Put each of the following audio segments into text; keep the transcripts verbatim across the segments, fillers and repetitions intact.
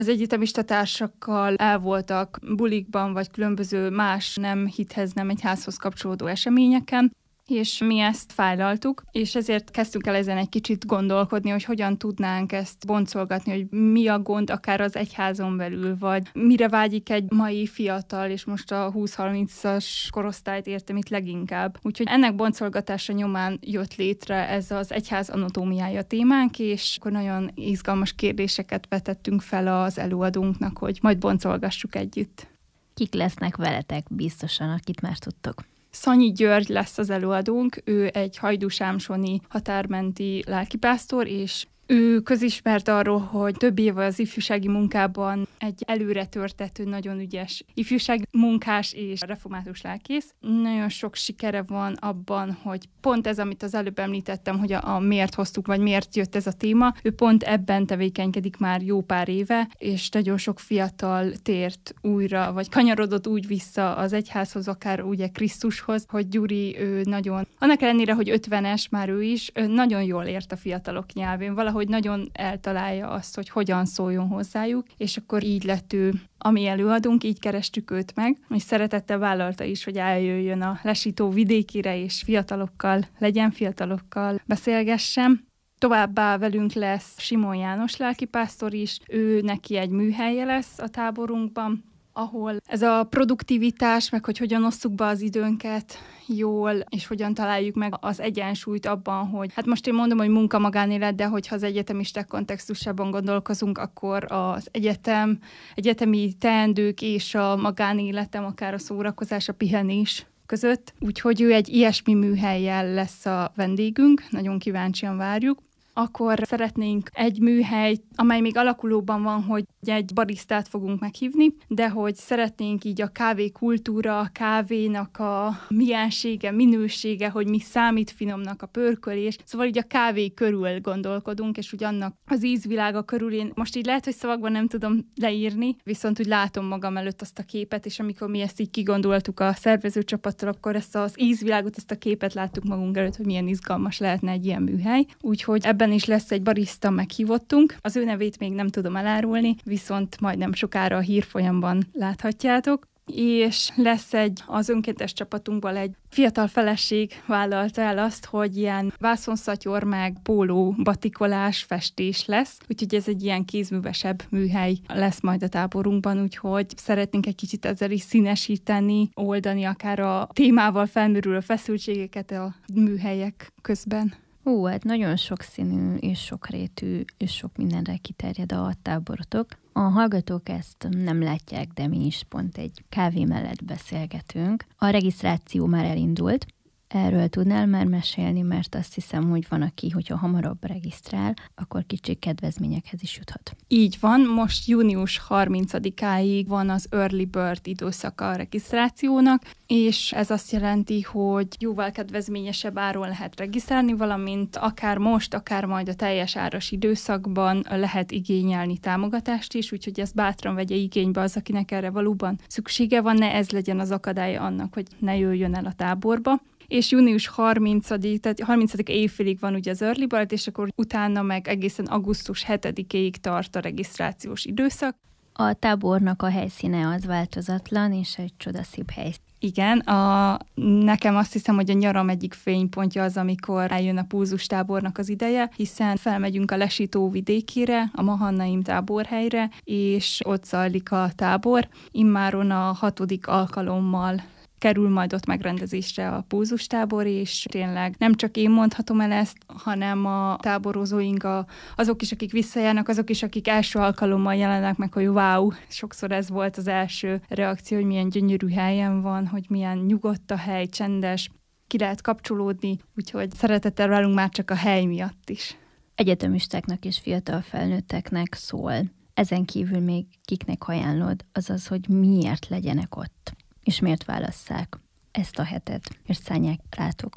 Az egyetemista társakkal el voltak bulikban, vagy különböző más nem hithez, nem egyházhoz kapcsolódó eseményeken, és mi ezt fájlaltuk, és ezért kezdtünk el ezen egy kicsit gondolkodni, hogy hogyan tudnánk ezt boncolgatni, hogy mi a gond akár az egyházon belül, vagy mire vágyik egy mai fiatal, és most a húsz-harmincas korosztályt értem itt leginkább. Úgyhogy ennek boncolgatása nyomán jött létre ez az egyház anatómiája témánk, és akkor nagyon izgalmas kérdéseket vetettünk fel az előadónknak, hogy majd boncolgassuk együtt. Kik lesznek veletek biztosan, akit már tudtok? Szanyi György lesz az előadónk, ő egy hajdúsámsoni határmenti lelkipásztor, és ő közismert arról, hogy több éve az ifjúsági munkában egy előre törtető, nagyon ügyes ifjúsági munkás és református lelkész. Nagyon sok sikere van abban, hogy pont ez, amit az előbb említettem, hogy a, a miért hoztuk, vagy miért jött ez a téma, ő pont ebben tevékenykedik már jó pár éve, és nagyon sok fiatal tért újra, vagy kanyarodott úgy vissza az egyházhoz, akár ugye Krisztushoz, hogy Gyuri ő nagyon, annak ellenére, hogy ötvenes már ő is, ő nagyon jól ért a fiatalok nyelvén, valahogy hogy nagyon eltalálja azt, hogy hogyan szóljon hozzájuk, és akkor így lett ő a mi előadónk, így kerestük őt meg, és szeretettel vállalta is, hogy eljöjjön a Lesító vidékére, és fiatalokkal legyen, fiatalokkal beszélgessen. Továbbá velünk lesz Simon János lelkipásztor is, ő neki egy műhelye lesz a táborunkban, ahol ez a produktivitás, meg hogy hogyan osszuk be az időnket jól, és hogyan találjuk meg az egyensúlyt abban, hogy hát most én mondom, hogy munka-magánélet, de hogyha az egyetemisták kontextusában gondolkozunk, akkor az egyetem, egyetemi teendők és a magánéletem, akár a szórakozás, a pihenés között. Úgyhogy ő egy ilyesmi műhellyel lesz a vendégünk, nagyon kíváncsian várjuk. Akkor szeretnénk egy műhely, amely még alakulóban van, hogy egy barisztát fogunk meghívni, de hogy szeretnénk így a kávékultúra, a kávénak a miensége, minősége, hogy mi számít finomnak a pörkölés. Szóval így a kávé körül gondolkodunk, és úgy annak az ízvilága körül én most így lehet, hogy szavakban nem tudom leírni, viszont úgy látom magam előtt azt a képet, és amikor mi ezt így kigondoltuk a szervezőcsapattal, akkor ezt az ízvilágot, ezt a képet láttuk magunk előtt, hogy milyen izgalmas lehetne egy ilyen műhely. Úgyhogy ebben is lesz egy barista, meghívottunk. Az ő nevét még nem tudom elárulni, viszont majdnem sokára a hírfolyamban láthatjátok. És lesz egy, az önkéntes csapatunkból egy fiatal feleség vállalta el azt, hogy ilyen vászonszatyor meg póló batikolás, festés lesz, úgyhogy ez egy ilyen kézművesebb műhely lesz majd a táborunkban, úgyhogy szeretnénk egy kicsit ezzel is színesíteni, oldani akár a témával felmerülő feszültségeket a műhelyek közben. Ó, hát nagyon sokszínű és sokrétű és sok mindenre kiterjed a táborotok. A hallgatók ezt nem látják, de mi is pont egy kávé mellett beszélgetünk. A regisztráció már elindult. Erről tudnál már mesélni, mert azt hiszem, hogy van, aki, hogyha hamarabb regisztrál, akkor kicsi kedvezményekhez is juthat. Így van, most június harmincadikáig van az Early Bird időszaka a regisztrációnak, és ez azt jelenti, hogy jóval kedvezményesebb áron lehet regisztrálni, valamint akár most, akár majd a teljes áras időszakban lehet igényelni támogatást is, úgyhogy ezt bátran vegye igénybe az, akinek erre valóban szüksége van, ne ez legyen az akadálya annak, hogy ne jöjjön el a táborba. És június harmincadika, tehát harmincadika évfélig van ugye az Early Bird, és akkor utána meg egészen augusztus hetedikéig tart a regisztrációs időszak. A tábornak a helyszíne az változatlan, és egy csodaszép hely. Igen, a, nekem azt hiszem, hogy a nyaram egyik fénypontja az, amikor eljön a Pulzus tábornak az ideje, hiszen felmegyünk a Lesító vidékére, a Mahannaim táborhelyre, és ott zajlik a tábor. Immáron a hatodik alkalommal kerül majd ott megrendezésre a Pulzus tábor, és tényleg nem csak én mondhatom el ezt, hanem a táborozóink, a, azok is, akik visszajárnak, azok is, akik első alkalommal jelennek meg, hogy wow, sokszor ez volt az első reakció, hogy milyen gyönyörű helyen van, hogy milyen nyugodt a hely, csendes, ki lehet kapcsolódni, úgyhogy szeretettel válunk már csak a hely miatt is. Egyetemistáknak és fiatal felnőtteknek szól. Ezen kívül még kiknek ajánlod, azaz, hogy miért legyenek ott? És miért válasszák ezt a hetet, és szállják rátok?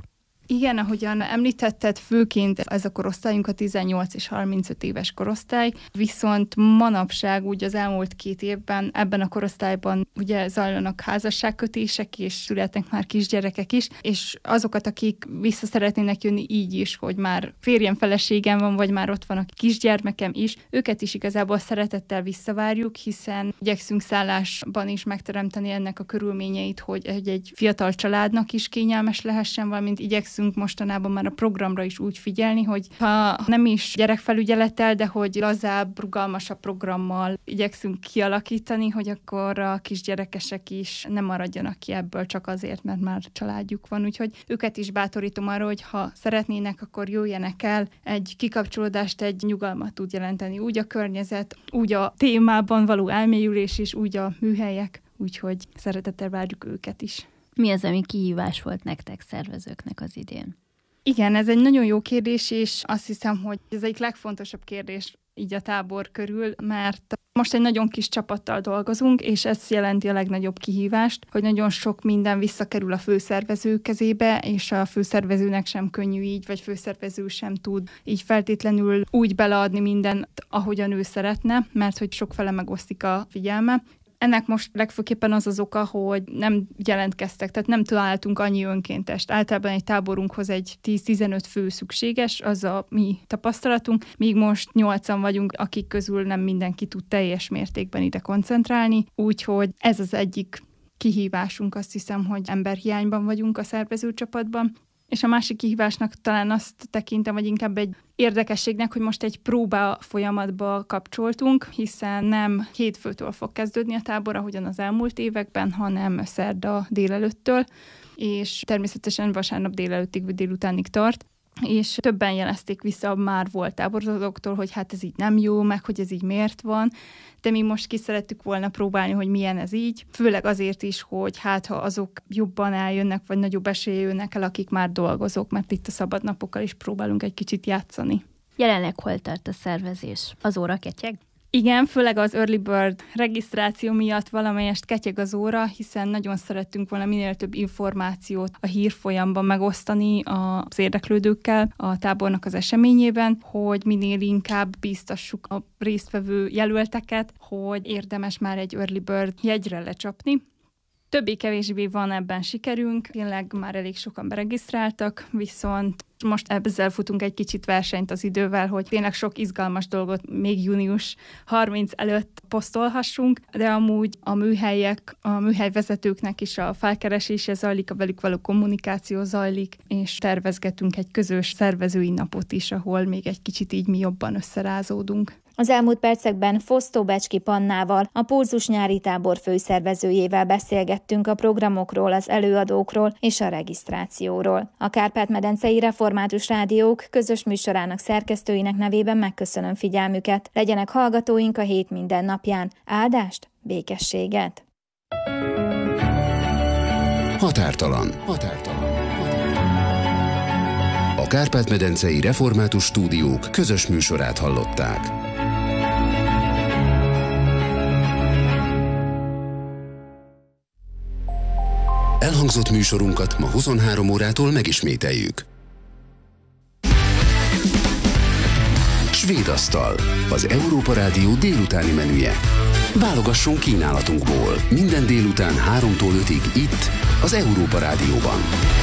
Igen, ahogyan említetted, főként ez a korosztályunk a tizennyolc és harmincöt éves korosztály, viszont manapság úgy az elmúlt két évben ebben a korosztályban ugye zajlanak házasságkötések, és születnek már kisgyerekek is, és azokat, akik vissza szeretnének jönni így is, hogy már férjem, feleségem van, vagy már ott van a kisgyermekem is, őket is igazából szeretettel visszavárjuk, hiszen igyekszünk szállásban is megteremteni ennek a körülményeit, hogy egy, egy fiatal családnak is kényelmes lehessen, valamint igyekszünk mostanában már a programra is úgy figyelni, hogy ha nem is gyerekfelügyelettel, de hogy lazább, rugalmasabb programmal igyekszünk kialakítani, hogy akkor a kisgyerekesek is nem maradjanak ki ebből csak azért, mert már családjuk van. Úgyhogy őket is bátorítom arra, hogy ha szeretnének, akkor jöjjenek el. Egy kikapcsolódást, egy nyugalmat tud jelenteni. Úgy a környezet, úgy a témában való elmélyülés is, úgy a műhelyek. Úgyhogy szeretettel várjuk őket is. Mi az, ami kihívás volt nektek szervezőknek az idén? Igen, ez egy nagyon jó kérdés, és azt hiszem, hogy ez egyik legfontosabb kérdés így a tábor körül, mert most egy nagyon kis csapattal dolgozunk, és ez jelenti a legnagyobb kihívást, hogy nagyon sok minden visszakerül a főszervező kezébe, és a főszervezőnek sem könnyű így, vagy főszervező sem tud így feltétlenül úgy beleadni mindent, ahogyan ő szeretne, mert hogy sokfele megosztik a figyelme. Ennek most legfőképpen az az oka, hogy nem jelentkeztek, tehát nem találtunk annyi önkéntest. Általában egy táborunkhoz egy tíz-tizenöt fő szükséges, az a mi tapasztalatunk, míg most nyolcan vagyunk, akik közül nem mindenki tud teljes mértékben ide koncentrálni, úgyhogy ez az egyik kihívásunk, azt hiszem, hogy emberhiányban vagyunk a szervezőcsapatban. És a másik kihívásnak talán azt tekintem, vagy inkább egy érdekességnek, hogy most egy próba folyamatba kapcsoltunk, hiszen nem hétfőtől fog kezdődni a tábor, ahogyan az elmúlt években, hanem szerda délelőttől, és természetesen vasárnap délelőttig vagy délutánig tart. És többen jelezték vissza már volt táborozóktól, hogy hát ez így nem jó, meg hogy ez így miért van, de mi most ki szerettük volna próbálni, hogy milyen ez így, főleg azért is, hogy hát ha azok jobban eljönnek, vagy nagyobb esélye jönnek el, akik már dolgozók, mert itt a szabadnapokkal is próbálunk egy kicsit játszani. Jelenleg hol tart a szervezés? Az óra ketyeg? Igen, főleg az Early Bird regisztráció miatt valamelyest ketyeg az óra, hiszen nagyon szerettünk volna minél több információt a hírfolyamban megosztani az érdeklődőkkel a tábornak az eseményében, hogy minél inkább bíztassuk a résztvevő jelölteket, hogy érdemes már egy Early Bird jegyre lecsapni. Többé-kevésbé van ebben sikerünk, tényleg már elég sokan beregisztráltak, viszont most ezzel futunk egy kicsit versenyt az idővel, hogy tényleg sok izgalmas dolgot még június harmincadika előtt posztolhassunk, de amúgy a műhelyek, a műhelyvezetőknek is a felkeresése zajlik, a velük való kommunikáció zajlik, és tervezgetünk egy közös szervezői napot is, ahol még egy kicsit így mi jobban összerázódunk. Az elmúlt percekben Fosztó Becski Pannával, a Pulzus nyári tábor főszervezőjével beszélgettünk a programokról, az előadókról és a regisztrációról. A Kárpát-medencei Református Rádiók közös műsorának szerkesztőinek nevében megköszönöm figyelmüket. Legyenek hallgatóink a hét minden napján. Áldást, békességet! Határtalan. Határtalan. A Kárpát-medencei Református Stúdiók közös műsorát hallották. Elhangzott műsorunkat ma huszonhárom órától megismételjük. Svéd asztal, az Európa Rádió délutáni menüje. Válogassunk kínálatunkból. Minden délután háromtól ötig itt, az Európa Rádióban.